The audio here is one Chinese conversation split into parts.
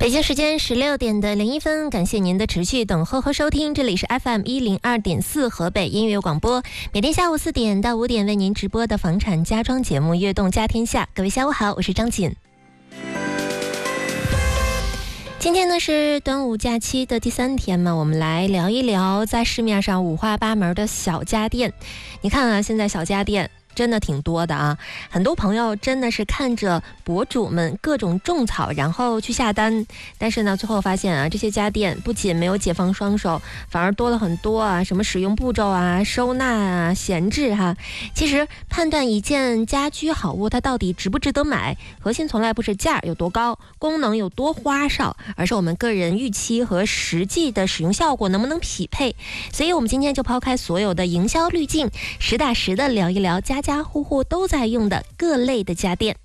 北京时间16:01，感谢您的持续等候和收听，这里是 FM102.4 河北音乐广播，每天下午4点到5点为您直播的房产家装节目《悦动家天下》。各位下午好，我是张锦。今天呢是端午假期的第3天嘛，我们来聊一聊在市面上五花八门的小家电。你看啊，现在小家电真的挺多的啊，很多朋友真的是看着博主们各种种草，然后去下单，但是呢，最后发现啊，这些家电不仅没有解放双手，反而多了很多啊，什么使用步骤啊、收纳啊、闲置哈。其实判断一件家居好物它到底值不值得买，核心从来不是价有多高，功能有多花哨，而是我们个人预期和实际的使用效果能不能匹配。所以我们今天就抛开所有的营销滤镜，实打实的聊一聊家家户户都在用的各类的家电。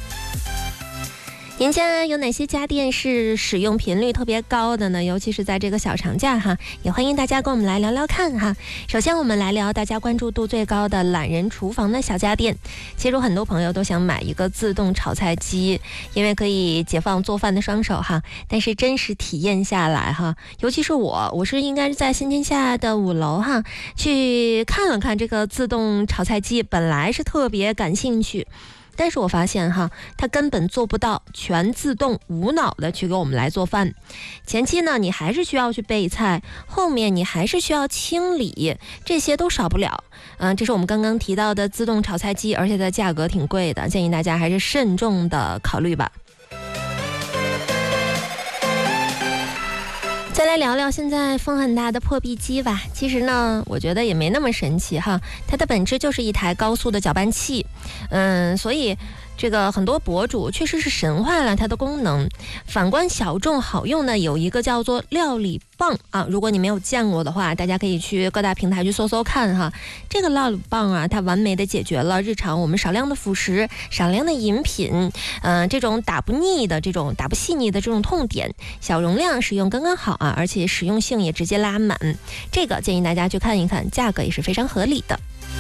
您家有哪些家电是使用频率特别高的呢？尤其是在这个小长假哈，也欢迎大家跟我们来聊聊看哈。首先我们来聊大家关注度最高的懒人厨房的小家电。其实很多朋友都想买一个自动炒菜机，因为可以解放做饭的双手哈。但是真实体验下来哈，尤其是我是应该是在新天下的5楼哈，去看了看这个自动炒菜机，本来是特别感兴趣。但是我发现哈，它根本做不到全自动无脑的去给我们来做饭。前期呢，你还是需要去备菜，后面你还是需要清理，这些都少不了。这是我们刚刚提到的自动炒菜机，而且它的价格挺贵的，建议大家还是慎重的考虑吧。再来聊聊现在风很大的破壁机吧。其实呢，我觉得也没那么神奇哈，它的本质就是一台高速的搅拌器。所以这个很多博主确实是神化了它的功能。反观小众好用呢，有一个叫做料理棒啊，如果你没有见过的话，大家可以去各大平台去搜搜看哈。这个料理棒啊，它完美的解决了日常我们少量的辅食、少量的饮品，这种打不腻的、这种打不细腻的这种痛点，小容量使用刚刚好啊，而且实用性也直接拉满。这个建议大家去看一看，价格也是非常合理的。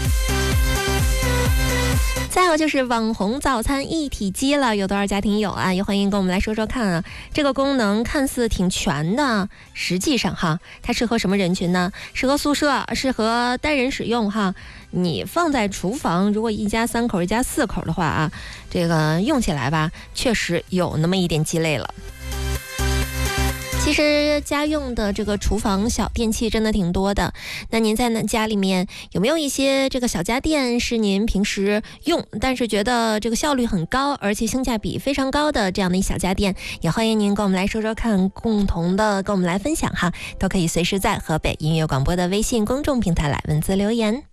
再有就是网红早餐一体机了，有多少家庭有啊？也欢迎跟我们来说说看啊。这个功能看似挺全的，实际上哈，它适合什么人群呢？适合宿舍，适合单人使用哈。你放在厨房，如果一家3口、一家4口的话啊，这个用起来吧，确实有那么一点鸡肋了。其实家用的这个厨房小电器真的挺多的，那您在家里面有没有一些这个小家电是您平时用，但是觉得这个效率很高，而且性价比非常高的这样的一小家电？也欢迎您跟我们来说说看，共同的跟我们来分享哈，都可以随时在河北音乐广播的微信公众平台来文字留言。